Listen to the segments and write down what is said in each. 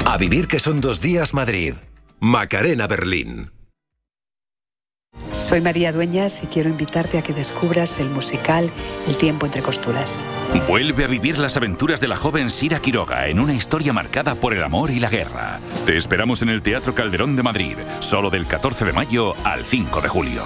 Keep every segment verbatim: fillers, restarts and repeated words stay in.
A vivir que son dos días Madrid. Macarena Berlín. Soy María Dueñas y quiero invitarte a que descubras el musical El tiempo entre costuras. Vuelve a vivir las aventuras de la joven Sira Quiroga en una historia marcada por el amor y la guerra. Te esperamos en el Teatro Calderón de Madrid, solo del catorce de mayo al cinco de julio.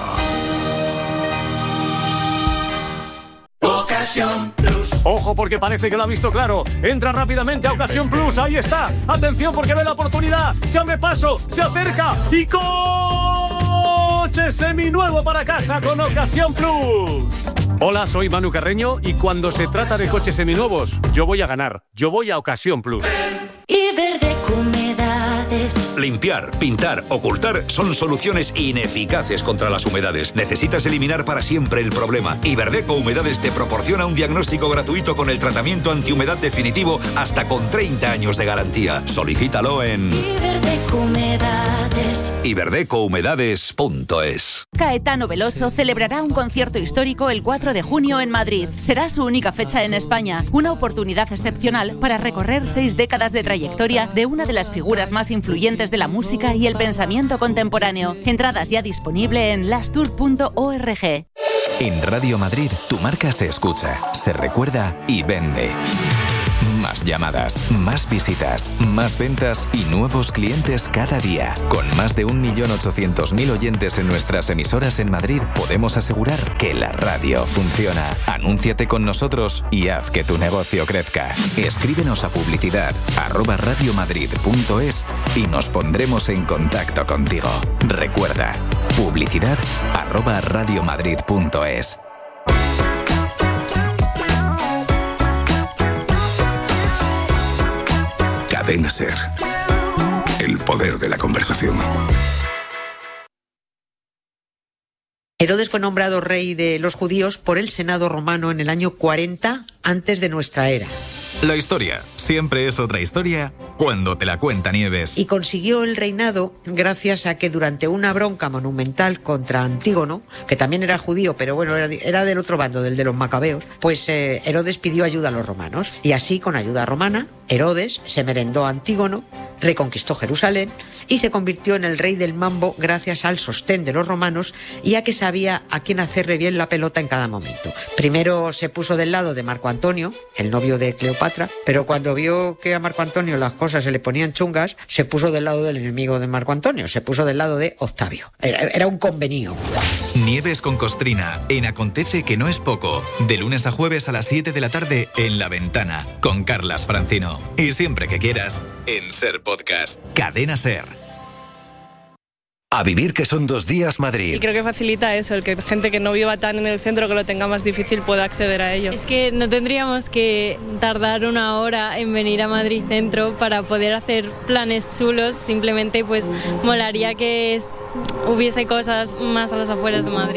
Ocasión Plus. Ojo, porque parece que lo ha visto claro. Entra rápidamente a Ocasión Plus. Ahí está. Atención, porque ve la oportunidad. Se abre paso, se acerca y coche seminuevo para casa con Ocasión Plus. Hola, soy Manu Carreño y cuando se trata de coches seminuevos, yo voy a ganar. Yo voy a Ocasión Plus. Iberdeco Humedades. Limpiar, pintar, ocultar son soluciones ineficaces contra las humedades. Necesitas eliminar para siempre el problema. Iberdeco Humedades te proporciona un diagnóstico gratuito con el tratamiento antihumedad definitivo hasta con treinta años de garantía. Solicítalo en Iberdeco Humedades. iberdeco humedades punto es. Caetano Veloso celebrará un concierto histórico el cuatro de junio en Madrid. Será su única fecha en España, una oportunidad excepcional para recorrer seis décadas de trayectoria de una de las figuras más influyentes de la música y el pensamiento contemporáneo. Entradas ya disponible en lastur punto org. En Radio Madrid, tu marca se escucha, se recuerda y vende. Más llamadas, más visitas, más ventas y nuevos clientes cada día. Con más de un millón ochocientos mil oyentes en nuestras emisoras en Madrid, podemos asegurar que la radio funciona. Anúnciate con nosotros y haz que tu negocio crezca. Escríbenos a publicidad arroba radiomadrid punto es y nos pondremos en contacto contigo. Recuerda, publicidad arroba radiomadrid punto es. Cadena Ser. El poder de la conversación. Herodes fue nombrado rey de los judíos por el Senado romano en el año cuarenta antes de nuestra era. La historia siempre es otra historia cuando te la cuenta Nieves. Y consiguió el reinado gracias a que durante una bronca monumental contra Antígono, que también era judío, pero bueno, era, era del otro bando, del de los macabeos, pues eh, Herodes pidió ayuda a los romanos. Y así, con ayuda romana, Herodes se merendó a Antígono, reconquistó Jerusalén y se convirtió en el rey del mambo gracias al sostén de los romanos y a que sabía a quién hacerle bien la pelota en cada momento. Primero se puso del lado de Marco Antonio, el novio de Cleopatra, pero cuando vio que a Marco Antonio las cosas se le ponían chungas, se puso del lado del enemigo de Marco Antonio, se puso del lado de Octavio. Era, era un convenio. Nieves con Costrina, en Acontece que no es poco, de lunes a jueves a las siete de la tarde en La Ventana, con Carlas Francino. Y siempre que quieras, en Ser Podcast. Cadena Ser. A vivir que son dos días Madrid. Y creo que facilita eso, el que gente que no viva tan en el centro, que lo tenga más difícil, pueda acceder a ello. Es que no tendríamos que tardar una hora en venir a Madrid Centro para poder hacer planes chulos, simplemente pues molaría que hubiese cosas más a las afueras de Madrid.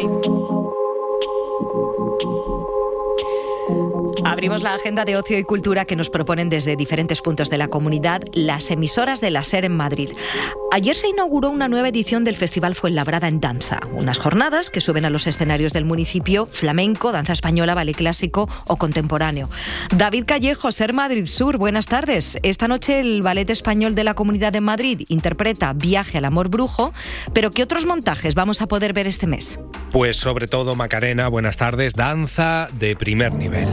Abrimos la agenda de ocio y cultura que nos proponen desde diferentes puntos de la comunidad las emisoras de la SER en Madrid. Ayer se inauguró una nueva edición del Festival Fuenlabrada en Danza, unas jornadas que suben a los escenarios del municipio flamenco, danza española, ballet clásico o contemporáneo. David Callejo, SER Madrid Sur, buenas tardes. Esta noche el Ballet Español de la Comunidad de Madrid interpreta Viaje al Amor Brujo, pero ¿qué otros montajes vamos a poder ver este mes? Pues sobre todo, Macarena, buenas tardes, danza de primer nivel.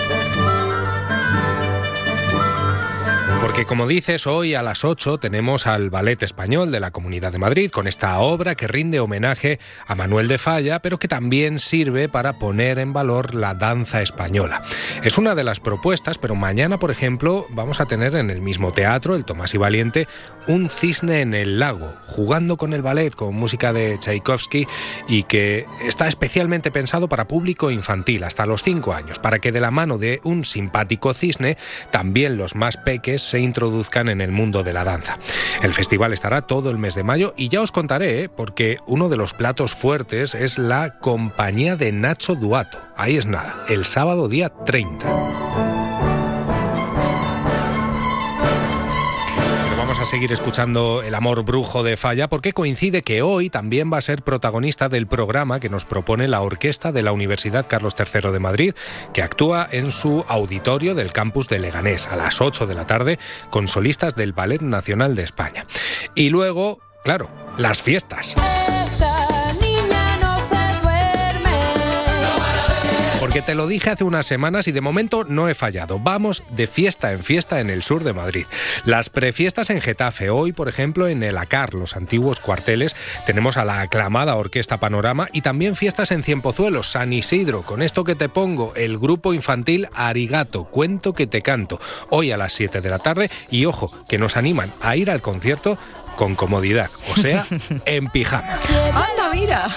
Porque como dices, hoy a las ocho tenemos al Ballet Español de la Comunidad de Madrid con esta obra que rinde homenaje a Manuel de Falla, pero que también sirve para poner en valor la danza española. Es una de las propuestas, pero mañana, por ejemplo, vamos a tener en el mismo teatro, el Tomás y Valiente, un cisne en el lago, jugando con el ballet, con música de Tchaikovsky, y que está especialmente pensado para público infantil, hasta los cinco años, para que de la mano de un simpático cisne, también los más peques se introduzcan en el mundo de la danza. El festival estará todo el mes de mayo y ya os contaré, ¿eh? porque uno de los platos fuertes es la compañía de Nacho Duato. Ahí es nada, el sábado día treinta. vamos a seguir escuchando El amor brujo de Falla porque coincide que hoy también va a ser protagonista del programa que nos propone la Orquesta de la Universidad Carlos tercero de Madrid, que actúa en su auditorio del campus de Leganés a las ocho de la tarde con solistas del Ballet Nacional de España. Y luego, claro, las fiestas. Porque te lo dije hace unas semanas y de momento no he fallado. Vamos de fiesta en fiesta en el sur de Madrid. Las prefiestas en Getafe. Hoy, por ejemplo, en el Acar, los antiguos cuarteles, tenemos a la aclamada Orquesta Panorama y también fiestas en Ciempozuelos, San Isidro. Con esto que te pongo, el grupo infantil Arigato, Cuento que te canto. Hoy a las siete de la tarde y ojo, que nos animan a ir al concierto con comodidad, o sea, en pijama. ¡Anda, mira!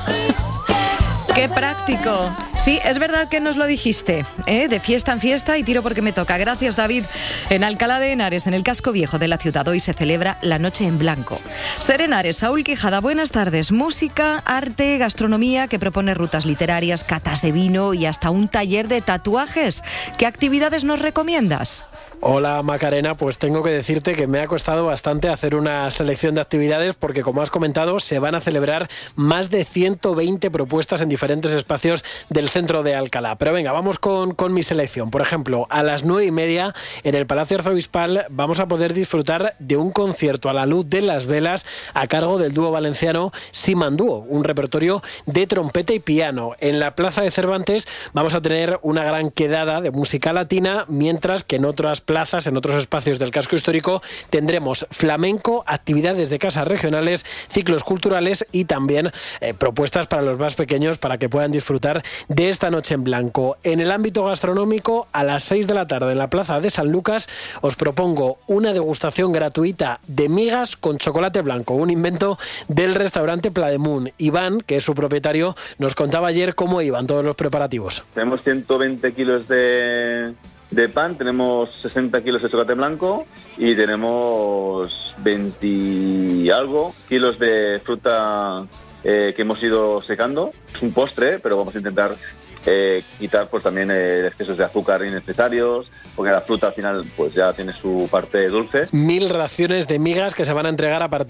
¡Qué práctico! Sí, es verdad que nos lo dijiste, ¿eh? De fiesta en fiesta y tiro porque me toca. Gracias, David. En Alcalá de Henares, en el casco viejo de la ciudad, hoy se celebra la Noche en Blanco. Ser Henares, Saúl Quijada, buenas tardes. Música, arte, gastronomía, que propone rutas literarias, catas de vino y hasta un taller de tatuajes. ¿Qué actividades nos recomiendas? Hola Macarena, pues tengo que decirte que me ha costado bastante hacer una selección de actividades porque, como has comentado, se van a celebrar más de ciento veinte propuestas en diferentes espacios del centro de Alcalá. Pero venga, vamos con, con mi selección. Por ejemplo, a las nueve y media en el Palacio Arzobispal vamos a poder disfrutar de un concierto a la luz de las velas a cargo del dúo valenciano Simandúo, un repertorio de trompeta y piano. En la Plaza de Cervantes vamos a tener una gran quedada de música latina, mientras que en otras plazas, en otros espacios del casco histórico, tendremos flamenco, actividades de casas regionales, ciclos culturales y también eh, propuestas para los más pequeños para que puedan disfrutar de esta Noche en Blanco. En el ámbito gastronómico, a las seis de la tarde en la Plaza de San Lucas, os propongo una degustación gratuita de migas con chocolate blanco, un invento del restaurante Plademoon. Iván, que es su propietario, nos contaba ayer cómo iban todos los preparativos. Tenemos ciento veinte kilos de... de pan, tenemos sesenta kilos de chocolate blanco y tenemos veinte y algo kilos de fruta eh, que hemos ido secando. Es un postre, pero vamos a intentar eh, quitar pues también eh, excesos de azúcar innecesarios, porque la fruta al final pues ya tiene su parte dulce. Mil raciones de migas que se van a entregar a partir